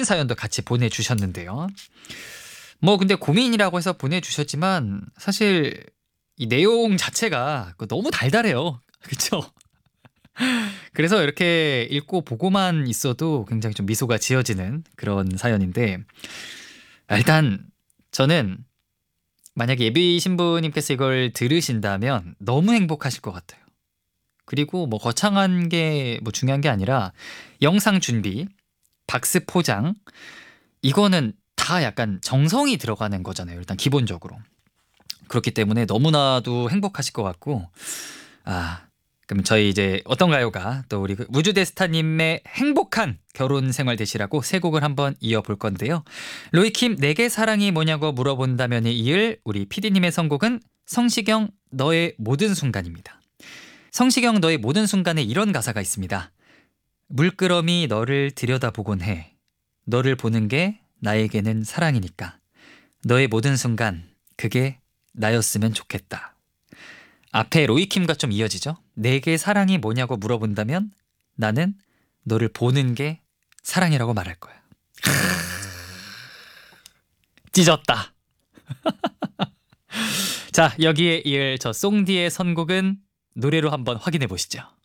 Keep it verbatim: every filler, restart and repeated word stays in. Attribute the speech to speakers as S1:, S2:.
S1: 사연도 같이 보내주셨는데요. 뭐 근데 고민이라고 해서 보내주셨지만 사실 이 내용 자체가 너무 달달해요. 그쵸? 그래서 이렇게 읽고 보고만 있어도 굉장히 좀 미소가 지어지는 그런 사연인데, 일단 저는 만약에 예비 신부님께서 이걸 들으신다면 너무 행복하실 것 같아요. 그리고 뭐 거창한 게 뭐 중요한 게 아니라 영상 준비, 박스 포장, 이거는 다 약간 정성이 들어가는 거잖아요. 일단 기본적으로. 그렇기 때문에 너무나도 행복하실 것 같고, 아 그럼 저희 이제 어떤가요가 또 우리 그 우주대스타님의 행복한 결혼 생활 되시라고 세 곡을 한번 이어볼 건데요. 로이킴 내게 사랑이 뭐냐고 물어본다면에 이을 우리 피디님의 선곡은 성시경 너의 모든 순간입니다. 성시경 너의 모든 순간에 이런 가사가 있습니다. 물끄러미 너를 들여다보곤 해. 너를 보는 게 나에게는 사랑이니까. 너의 모든 순간 그게 나였으면 좋겠다. 앞에 로이킴과 좀 이어지죠? 내게 사랑이 뭐냐고 물어본다면 나는 너를 보는 게 사랑이라고 말할 거야. 찢었다. 자, 여기에 이을 저 송디의 선곡은 노래로 한번 확인해 보시죠.